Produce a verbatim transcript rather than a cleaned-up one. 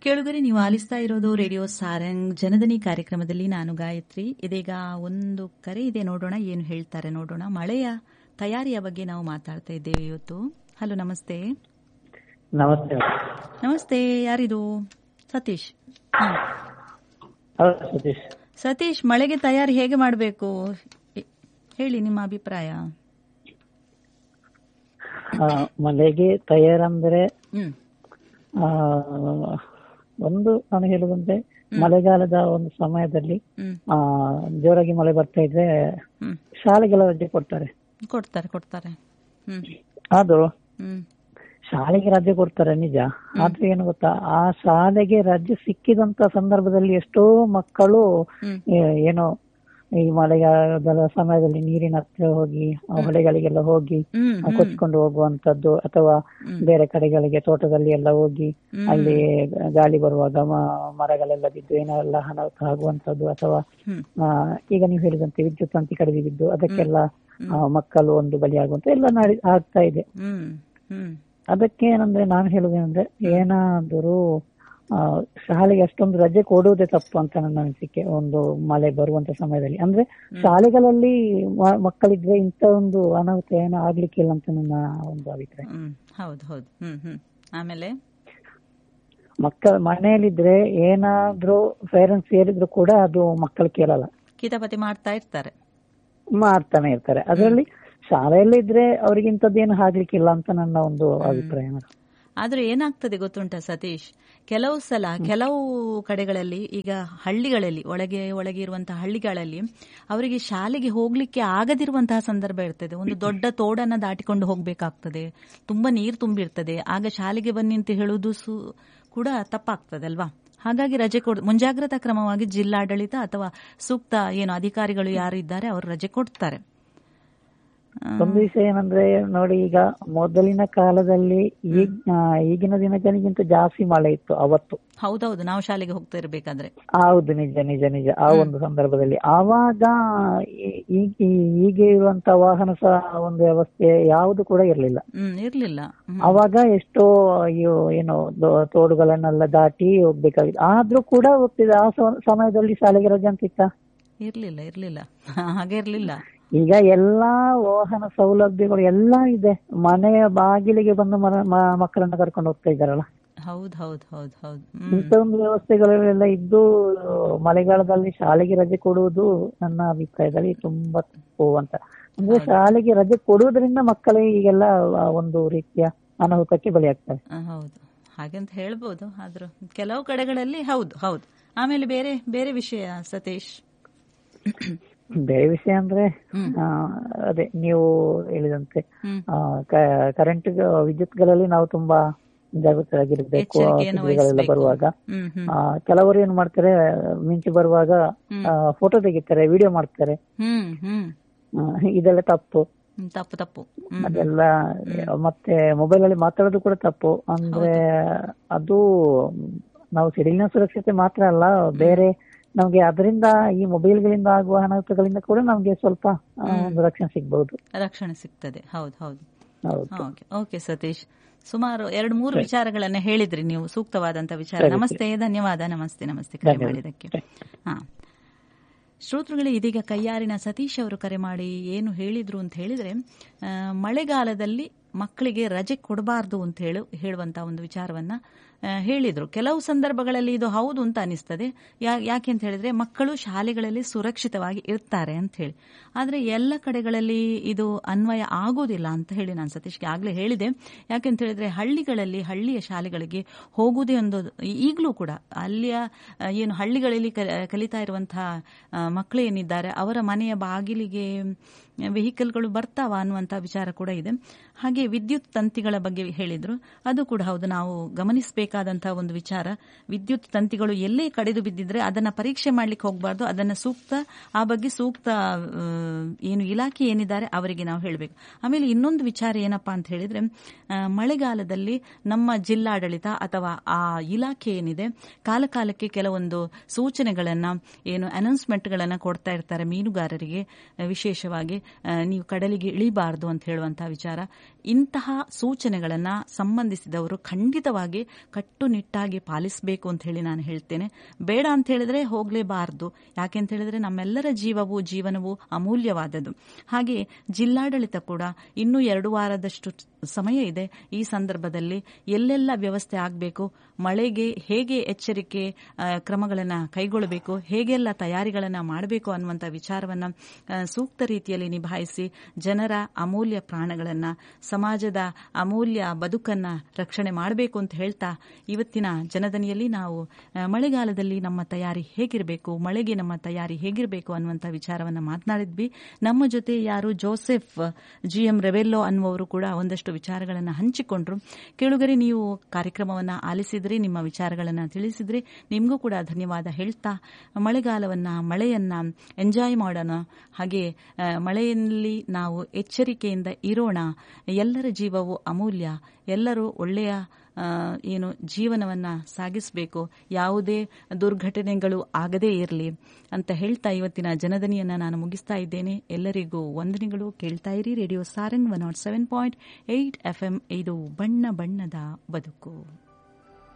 ಕೇಳುಗರೆ, ನೀವು ಆಲಿಸ್ತಾ ಇರೋದು ರೇಡಿಯೋ ಸಾರಂಗ್ ಜನದನಿ ಕಾರ್ಯಕ್ರಮದಲ್ಲಿ. ನಾನು ಗಾಯತ್ರಿ. ಇದೀಗ ಒಂದು ಕರೆ ಇದೆ, ನೋಡೋಣ ಏನು ಹೇಳ್ತಾರೆ ನೋಡೋಣ. ಮಳೆಯ ತಯಾರಿಯ ಬಗ್ಗೆ ನಾವು ಮಾತಾಡ್ತಾ ಇದ್ದೇವೆ ಇವತ್ತು. ಹಲೋ, ನಮಸ್ತೆ. ನಮಸ್ತೆ. ನಮಸ್ತೆ, ಯಾರಿದು? ಸತೀಶ್. ಸತೀಶ್ ಸತೀಶ್, ಮಳೆಗೆ ತಯಾರಿ ಹೇಗೆ ಮಾಡಬೇಕು ಹೇಳಿ, ನಿಮ್ಮ ಅಭಿಪ್ರಾಯ. ಮಳೆಗೆ ತಯಾರಂದ್ರೆ ಒಂದು ನಾನು ಹೇಳುದಂದ್ರೆ, ಮಳೆಗಾಲದ ಒಂದು ಸಮಯದಲ್ಲಿ ಆ ಜೋರಾಗಿ ಮಳೆ ಬರ್ತಾ ಇದ್ರೆ ಶಾಲೆಗೆಲ್ಲ ರಜೆ ಕೊಡ್ತಾರೆ ಕೊಡ್ತಾರೆ ಕೊಡ್ತಾರೆ ಅದು ಶಾಲೆಗೆ ರಜೆ ಕೊಡ್ತಾರೆ ನಿಜ. ಆದ್ರೆ ಏನು ಗೊತ್ತಾ, ಆ ಶಾಲೆಗೆ ರಜೆ ಸಿಕ್ಕಿದಂತ ಸಂದರ್ಭದಲ್ಲಿ ಎಷ್ಟೋ ಮಕ್ಕಳು ಏನೋ ಈ ಮಳೆಗಾಲದ ಸಮಯದಲ್ಲಿ ನೀರಿನ ಹತ್ರ ಹೋಗಿ ಹೊಳೆಗಳಿಗೆಲ್ಲ ಹೋಗಿ ಕೊಚ್ಕೊಂಡು ಹೋಗುವಂತದ್ದು, ಅಥವಾ ಬೇರೆ ಕಡೆಗಳಿಗೆ ತೋಟದಲ್ಲಿ ಎಲ್ಲ ಹೋಗಿ ಅಲ್ಲಿ ಗಾಳಿ ಬರುವಾಗ ಮರಗಳೆಲ್ಲ ಬಿದ್ದು ಏನೆಲ್ಲ ಅನಾಹುತ ಆಗುವಂತದ್ದು, ಅಥವಾ ಈಗ ನೀವು ಹೇಳಿದಂತೆ ವಿದ್ಯುತ್ ತಂತಿ ಕಡಿದು ಬಿದ್ದು ಅದಕ್ಕೆಲ್ಲ ಮಕ್ಕಳು ಒಂದು ಬಲಿಯಾಗುವಂತ ಎಲ್ಲ ನಾಡಿ ಆಗ್ತಾ ಇದೆ. ಅದಕ್ಕೆ ಏನಂದ್ರೆ ನಾನು ಹೇಳುದೇನಂದ್ರೆ, ಏನಾದರೂ ಶಾಲೆಗೆ ಅಷ್ಟೊಂದು ರಜೆ ಕೊಡುವುದೇ ತಪ್ಪು ಅಂತ ನನ್ನ ಅನಿಸಿಕೆ. ಒಂದು ಮಳೆ ಬರುವಂತ ಸಮಯದಲ್ಲಿ ಅಂದ್ರೆ ಶಾಲೆಗಳಲ್ಲಿ ಮಕ್ಕಳಿದ್ರೆ ಇಂತ ಒಂದು ಅನಾಹುತ ಏನೋ ಆಗ್ಲಿಕ್ಕಿಲ್ಲ ಅಂತ ನನ್ನ ಒಂದು ಅಭಿಪ್ರಾಯ. ಹೌದು ಹೌದು. ಆಮೇಲೆ ಮಕ್ಕಳ ಮನೆಯಲ್ಲಿದ್ರೆ ಏನಾದ್ರೂ ಪೇರೆಂಟ್ಸ್ ಹೇಳಿದ್ರು ಕೂಡ ಅದು ಮಕ್ಕಳು ಕೇಳಲ್ಲ, ಕಿತಾಪತಿ ಮಾಡ್ತಾ ಇರ್ತಾರೆ ಮಾಡ್ತಾನೆ ಇರ್ತಾರೆ. ಅದರಲ್ಲಿ ಶಾಲೆಯಲ್ಲಿ ಇದ್ರೆ ಅವ್ರಿಗೆ ಇಂಥದ್ದೇನು ಆಗ್ಲಿಕ್ಕಿಲ್ಲ ಅಂತ ನನ್ನ ಒಂದು ಅಭಿಪ್ರಾಯ. ಆದ್ರೆ ಏನಾಗ್ತದೆ ಗೊತ್ತುಂಟ ಸತೀಶ್, ಕೆಲವು ಸಲ ಕೆಲವು ಕಡೆಗಳಲ್ಲಿ, ಈಗ ಹಳ್ಳಿಗಳಲ್ಲಿ, ಒಳಗೆ ಒಳಗೆ ಇರುವಂತಹ ಹಳ್ಳಿಗಳಲ್ಲಿ ಅವರಿಗೆ ಶಾಲೆಗೆ ಹೋಗ್ಲಿಕ್ಕೆ ಆಗದಿರುವಂತಹ ಸಂದರ್ಭ ಇರ್ತದೆ. ಒಂದು ದೊಡ್ಡ ತೋಡನ್ನ ದಾಟಿಕೊಂಡು ಹೋಗ್ಬೇಕಾಗ್ತದೆ, ತುಂಬಾ ನೀರು ತುಂಬಿರ್ತದೆ. ಆಗ ಶಾಲೆಗೆ ಬನ್ನಿ ಅಂತ ಹೇಳುವುದು ಕೂಡ ತಪ್ಪಾಗ್ತದೆ ಅಲ್ವಾ? ಹಾಗಾಗಿ ರಜೆ ಕೊಡ್ ಮುಂಜಾಗ್ರತಾ ಕ್ರಮವಾಗಿ ಜಿಲ್ಲಾಡಳಿತ ಅಥವಾ ಸೂಕ್ತ ಏನು ಅಧಿಕಾರಿಗಳು ಯಾರು ಇದ್ದಾರೆ ಅವರು ರಜೆ ಕೊಡ್ತಾರೆ. ಒಂದು ವಿಷಯ ಏನಂದ್ರೆ ನೋಡಿ, ಈಗ ಮೊದಲಿನ ಕಾಲದಲ್ಲಿ ಈಗಿನ ದಿನಗಳಿಗಿಂತ ಜಾಸ್ತಿ ಮಳೆ ಇತ್ತು ಅವತ್ತು. ಹೌದೌದು, ನಾವು ಶಾಲೆಗೆ ಹೋಗ್ತಾ ಇರ್ಬೇಕಾದ್ರೆ. ಹೌದು, ನಿಜ ನಿಜ ನಿಜ. ಆ ಒಂದು ಸಂದರ್ಭದಲ್ಲಿ ಆವಾಗ ಈಗ ಇರುವಂತ ವಾಹನ ಸಹ ಒಂದು ವ್ಯವಸ್ಥೆ ಯಾವುದು ಕೂಡ ಇರ್ಲಿಲ್ಲ ಇರ್ಲಿಲ್ಲ ಅವಾಗ ಎಷ್ಟೋ ಏನು ತೋಡುಗಳನ್ನೆಲ್ಲ ದಾಟಿ ಹೋಗ್ಬೇಕಾಗಿತ್ತು. ಆದ್ರೂ ಕೂಡ ಹೋಗ್ತಿದೆ. ಆ ಸಮಯದಲ್ಲಿ ಶಾಲೆಗೆ ರಜೆ ಅಂತ ಇತ್ತ? ಇರ್ಲಿಲ್ಲ ಇರ್ಲಿಲ್ಲ ಹಾಗೆ ಇರ್ಲಿಲ್ಲ. ಈಗ ಎಲ್ಲಾ ವಾಹನ ಸೌಲಭ್ಯಗಳು ಎಲ್ಲಾ ಇದೆ, ಮನೆಯ ಬಾಗಿಲಿಗೆ ಬಂದು ಮಕ್ಕಳನ್ನ ಕರ್ಕೊಂಡು ಹೋಗ್ತಾ ಇದ್ದಾರಲ್ಲ. ಹೌದು ಹೌದು ಹೌದು ಹೌದು. ಇಂಥ ಒಂದು ವ್ಯವಸ್ಥೆಗಳೆಲ್ಲ ಇದ್ದು ಮಳೆಗಾಲದಲ್ಲಿ ಶಾಲೆಗೆ ರಜೆ ಕೊಡುವುದು ನನ್ನ ಅಭಿಪ್ರಾಯದಲ್ಲಿ ತುಂಬಾ ತಪ್ಪು ಅಂತ. ಅಂದ್ರೆ ಶಾಲೆಗೆ ರಜೆ ಕೊಡುವುದರಿಂದ ಮಕ್ಕಳಿಗೆ ಈಗೆಲ್ಲ ಒಂದು ರೀತಿಯ ಅನಾಹುತಕ್ಕೆ ಬಲಿಯಾಗ್ತವೆ. ಹೌದು, ಹಾಗಂತ ಹೇಳ್ಬೋದು. ಆದ್ರೂ ಕೆಲವು ಕಡೆಗಳಲ್ಲಿ ಹೌದು ಹೌದು. ಆಮೇಲೆ ಬೇರೆ ಬೇರೆ ವಿಷಯ ಸತೀಶ್. ಬೇರೆ ವಿಷಯ ಅಂದ್ರೆ ಅದೇ ನೀವು ಹೇಳಿದಂತೆ ಕರೆಂಟ್ ವಿದ್ಯುತ್ಗಳಲ್ಲಿ ನಾವು ತುಂಬಾ ಜಾಗೃತರಾಗಿರ್ಬೇಕು. ಸುದ್ದಿಗಳೆಲ್ಲ ಬರುವಾಗ ಕೆಲವರು ಏನ್ ಮಾಡ್ತಾರೆ, ಮಿಂಚು ಬರುವಾಗ ಫೋಟೋ ತೆಗಿತಾರೆ, ವಿಡಿಯೋ ಮಾಡ್ತಾರೆ. ಇದೆಲ್ಲ ತಪ್ಪು ತಪ್ಪು ತಪ್ಪು ಅದೆಲ್ಲ. ಮತ್ತೆ ಮೊಬೈಲ್ ಅಲ್ಲಿ ಮಾತಾಡೋದು ಕೂಡ ತಪ್ಪು. ಅಂದ್ರೆ ಅದು ನಾವು ಸಿಡಿಲಿನ ಸುರಕ್ಷತೆ ಮಾತ್ರ ಅಲ್ಲ, ಬೇರೆ ನಮ್ಗೆ ಅದರಿಂದ ಈ ಮೊಬೈಲ್ಗಳಿಂದ ಆಗುವ ಅನಾಹುತಗಳಿಂದ ಕೂಡ ನಮ್ಗೆ ಸ್ವಲ್ಪ ಒಂದು ರಕ್ಷಣೆ ಸಿಗಬಹುದು, ರಕ್ಷಣೆ ಸಿಗ್ತದೆ. ಹೌದು ಹೌದು. ಓಕೆ ಸತೀಶ್, ಸುಮಾರು ಎರಡು ಮೂರು ವಿಚಾರಗಳನ್ನ ಹೇಳಿದ್ರಿ ನೀವು, ಸೂಕ್ತವಾದಂತ ವಿಚಾರ. ನಮಸ್ತೆ, ಧನ್ಯವಾದ. ನಮಸ್ತೆ ನಮಸ್ತೆ ಕರೆ ಮಾಡಿದ್ದಕ್ಕೆ. ಹಾ ಶ್ರೋತೃಗಳೇ, ಇದೀಗ ಕಯ್ಯಾರಿನ ಸತೀಶ್ ಅವರು ಕರೆ ಮಾಡಿ ಏನು ಹೇಳಿದ್ರು ಅಂತ ಹೇಳಿದ್ರೆ, ಮಳೆಗಾಲದಲ್ಲಿ ಮಕ್ಕಳಿಗೆ ರಜೆ ಕೊಡಬಾರ್ದು ಅಂತ ಹೇಳು ಹೇಳುವಂತಹ ಒಂದು ವಿಚಾರವನ್ನ ಹೇಳಿದ್ರು. ಕೆಲವು ಸಂದರ್ಭಗಳಲ್ಲಿ ಇದು ಹೌದು ಅಂತ ಅನಿಸ್ತದೆ. ಯಾಕೆ ಅಂತ ಹೇಳಿದ್ರೆ, ಮಕ್ಕಳು ಶಾಲೆಗಳಲ್ಲಿ ಸುರಕ್ಷಿತವಾಗಿ ಇರ್ತಾರೆ ಅಂತ ಹೇಳಿ. ಆದ್ರೆ ಎಲ್ಲ ಕಡೆಗಳಲ್ಲಿ ಇದು ಅನ್ವಯ ಆಗೋದಿಲ್ಲ ಅಂತ ಹೇಳಿ ನಾನು ಸತೀಶ್ಗೆ ಆಗ್ಲೇ ಹೇಳಿದೆ. ಯಾಕೆಂತ ಹೇಳಿದ್ರೆ, ಹಳ್ಳಿಗಳಲ್ಲಿ ಹಳ್ಳಿಯ ಶಾಲೆಗಳಿಗೆ ಹೋಗುವುದೇ ಒಂದು, ಈಗಲೂ ಕೂಡ ಅಲ್ಲಿಯ ಏನು ಹಳ್ಳಿಗಳಲ್ಲಿ ಕಲಿತಾ ಇರುವಂತಹ ಮಕ್ಕಳು ಏನಿದ್ದಾರೆ ಅವರ ಮನೆಯ ಬಾಗಿಲಿಗೆ ವೆಹಿಕಲ್ಗಳು ಬರ್ತಾವ ಅನ್ನುವಂಥ ವಿಚಾರ ಕೂಡ ಇದೆ. ಹಾಗೆ ವಿದ್ಯುತ್ ತಂತಿಗಳ ಬಗ್ಗೆ ಹೇಳಿದ್ರು, ಅದು ಕೂಡ ಹೌದು, ನಾವು ಗಮನಿಸಬೇಕಾದಂತಹ ಒಂದು ವಿಚಾರ. ವಿದ್ಯುತ್ ತಂತಿಗಳು ಎಲ್ಲೇ ಕಡಿದು ಬಿದ್ದಿದ್ರೆ ಅದನ್ನ ಪರೀಕ್ಷೆ ಮಾಡ್ಲಿಕ್ಕೆ ಹೋಗಬಾರ್ದು. ಅದನ್ನ ಸೂಕ್ತ ಆ ಬಗ್ಗೆ ಸೂಕ್ತ ಏನು ಇಲಾಖೆ ಏನಿದ್ದಾರೆ ಅವರಿಗೆ ನಾವು ಹೇಳಬೇಕು. ಆಮೇಲೆ ಇನ್ನೊಂದು ವಿಚಾರ ಏನಪ್ಪಾ ಅಂತ ಹೇಳಿದ್ರೆ, ಮಳೆಗಾಲದಲ್ಲಿ ನಮ್ಮ ಜಿಲ್ಲಾಡಳಿತ ಅಥವಾ ಆ ಇಲಾಖೆ ಏನಿದೆ ಕಾಲಕಾಲಕ್ಕೆ ಕೆಲವೊಂದು ಸೂಚನೆಗಳನ್ನ ಏನು ಅನೌನ್ಸ್ಮೆಂಟ್ಗಳನ್ನ ಕೊಡ್ತಾ ಇರ್ತಾರೆ ಮೀನುಗಾರರಿಗೆ ವಿಶೇಷವಾಗಿ. ನೀವು ಕಡಲಿಗೆ ಇಳಿಬಾರದು ಅಂತ ಹೇಳುವಂತಹ ವಿಚಾರ. ಇಂತಹ ಸೂಚನೆಗಳನ್ನ ಸಂಬಂಧಿಸಿದವರು ಖಂಡಿತವಾಗಿ ಕಟ್ಟುನಿಟ್ಟಾಗಿ ಪಾಲಿಸಬೇಕು ಅಂತ ಹೇಳಿ ನಾನು ಹೇಳ್ತೇನೆ. ಬೇಡ ಅಂತ ಹೇಳಿದ್ರೆ ಹೋಗಲೇಬಾರದು. ಯಾಕೆಂತ ಹೇಳಿದ್ರೆ ನಮ್ಮೆಲ್ಲರ ಜೀವವು ಜೀವನವು ಅಮೂಲ್ಯವಾದದ್ದು. ಹಾಗೆ ಜಿಲ್ಲಾಡಳಿತ ಕೂಡ ಇನ್ನೂ ಎರಡು ವಾರದಷ್ಟು ಸಮಯ ಇದೆ. ಈ ಸಂದರ್ಭದಲ್ಲಿ ಎಲ್ಲೆಲ್ಲ ವ್ಯವಸ್ಥೆ ಆಗಬೇಕು, ಮಳೆಗೆ ಹೇಗೆ ಎಚ್ಚರಿಕೆ ಕ್ರಮಗಳನ್ನು ಕೈಗೊಳ್ಳಬೇಕು, ಹೇಗೆಲ್ಲ ತಯಾರಿಗಳನ್ನು ಮಾಡಬೇಕು ಅನ್ನುವಂಥ ವಿಚಾರವನ್ನು ಸೂಕ್ತ ರೀತಿಯಲ್ಲಿ ನಿಭಾಯಿಸಿ ಜನರ ಅಮೂಲ್ಯ ಪ್ರಾಣಗಳನ್ನು, ಸಮಾಜದ ಅಮೂಲ್ಯ ಬದುಕನ್ನು ರಕ್ಷಣೆ ಮಾಡಬೇಕು ಅಂತ ಹೇಳ್ತಾ ಇವತ್ತಿನ ಜನದನಿಯಲ್ಲಿ ನಾವು ಮಳೆಗಾಲದಲ್ಲಿ ನಮ್ಮ ತಯಾರಿ ಹೇಗಿರಬೇಕು, ಮಳೆಗೆ ನಮ್ಮ ತಯಾರಿ ಹೇಗಿರಬೇಕು ಅನ್ನುವಂಥ ವಿಚಾರವನ್ನು ಮಾತನಾಡಿದ್ವಿ. ನಮ್ಮ ಜೊತೆ ಯಾರು ಜೋಸೆಫ್ ಜಿ ಎಂ ರೆವೆಲ್ಲೋ ಅನ್ನುವರು ಕೂಡ ಒಂದಷ್ಟು ವಿಚಾರಗಳನ್ನು ಹಂಚಿಕೊಂಡ್ರು. ಕೇಳುಗರೆ, ನೀವು ಕಾರ್ಯಕ್ರಮವನ್ನು ಆಲಿಸಿದ್ರಿ, ನಿಮ್ಮ ವಿಚಾರಗಳನ್ನು ತಿಳಿಸಿದ್ರಿ. ನಿಮಗೂ ಕೂಡ ಧನ್ಯವಾದ ಹೇಳ್ತಾ ಮಳೆಗಾಲವನ್ನ ಮಳೆಯನ್ನ ಎಂಜಾಯ್ ಮಾಡೋಣ. ಹಾಗೆ ಮಳೆಯಲ್ಲಿ ನಾವು ಎಚ್ಚರಿಕೆಯಿಂದ ಇರೋಣ. ಎಲ್ಲರ ಜೀವವು ಅಮೂಲ್ಯ. ಎಲ್ಲರೂ ಒಳ್ಳೆಯ ಏನು ಜೀವನವನ್ನ ಸಾಗಿಸಬೇಕು, ಯಾವುದೇ ದುರ್ಘಟನೆಗಳು ಆಗದೇ ಇರಲಿ ಅಂತ ಹೇಳ್ತಾ ಇವತ್ತಿನ ಜನದನಿಯನ್ನ ನಾನು ಮುಗಿಸ್ತಾ ಇದ್ದೇನೆ. ಎಲ್ಲರಿಗೂ ವಂದನೆಗಳು. ಕೇಳ್ತಾ ಇರಿ radio Sarang one not seven point eight F M. ಇದು ಬಣ್ಣ ಬಣ್ಣದ ಬದುಕು.